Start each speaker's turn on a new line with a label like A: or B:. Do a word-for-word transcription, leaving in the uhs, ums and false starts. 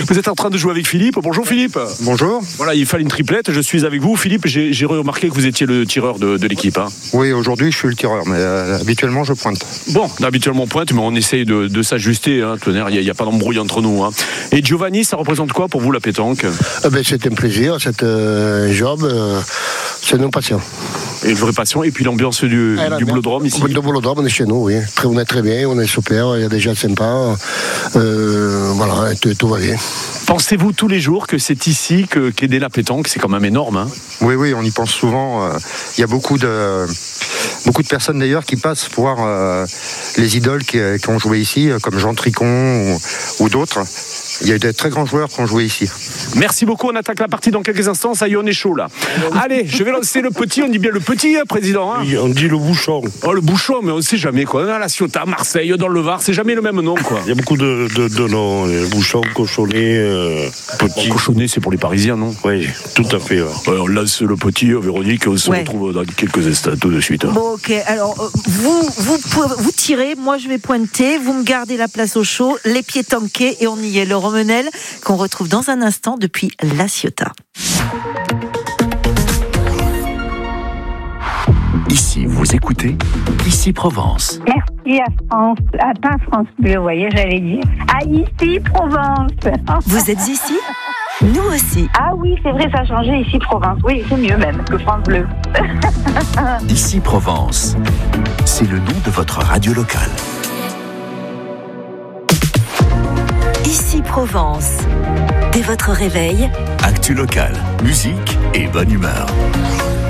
A: Vous êtes en train de jouer avec Philippe. Bonjour Philippe.
B: Bonjour.
A: Voilà, il fallait une triplette. Je suis avec vous. Philippe, j'ai, j'ai remarqué que vous étiez le tireur de, de l'équipe. Hein.
B: Oui, aujourd'hui je suis le tireur, mais euh, habituellement je pointe.
A: Bon, habituellement on pointe, mais on essaye de, de s'ajuster. Hein. Il n'y a, a pas d'embrouille entre nous. Hein. Et Giovanni, ça représente quoi pour vous la pétanque?
C: eh ben, C'est un plaisir, c'est un job, euh, c'est une passion.
A: Et une vraie passion. Et puis l'ambiance du,
C: ah,
A: du Boulodrome ici.
C: Le Boulodrome, on est chez nous, oui. Très, on est très bien, on est super, il y a des gens sympas. Euh, voilà, tout, tout va bien.
A: Pensez-vous tous les jours que c'est ici que, qu'est née la pétanque? C'est quand même énorme. Hein.
B: Oui, oui, on y pense souvent. Il y a beaucoup de, beaucoup de personnes d'ailleurs qui passent voir euh, les idoles qui, qui ont joué ici, comme Jean Tricon ou, ou d'autres. Il y a eu de très grands joueurs qui ont joué ici.
A: Merci beaucoup, on attaque la partie dans quelques instants. Ça y est, on est chaud là. Allez, je vais lancer le petit. On dit bien le petit, hein, président. Hein.
D: Oui, on dit le bouchon.
A: Oh, le bouchon, mais on ne sait jamais quoi. On a la Ciotat, Marseille, dans le Var, c'est jamais le même nom quoi.
D: Il y a beaucoup de, de, de noms. Bouchon, cochonnet, euh, petit.
A: Oh, cochonnet, c'est pour les Parisiens, non?
D: Oui, tout à fait. Ouais.
A: Ouais, on lance le petit, Véronique, on se ouais. retrouve dans quelques instants tout de suite. Hein.
E: Bon, ok. Alors, vous, vous, vous tirez, moi je vais pointer, vous me gardez la place au chaud, les pieds tankés, et on y est. Le Romenel, qu'on retrouve dans un instant depuis La Ciotat.
F: Ici, vous écoutez Ici Provence.
G: Merci à France, à pas France Bleu, vous voyez, j'allais dire. À Ici Provence.
E: Vous êtes ici? Nous aussi.
G: Ah oui, c'est vrai, ça a changé, Ici Provence. Oui, c'est mieux même que France Bleu.
F: Ici Provence, c'est le nom de votre radio locale.
E: Ici Provence. Dès votre réveil,
F: actu local, musique et bonne humeur.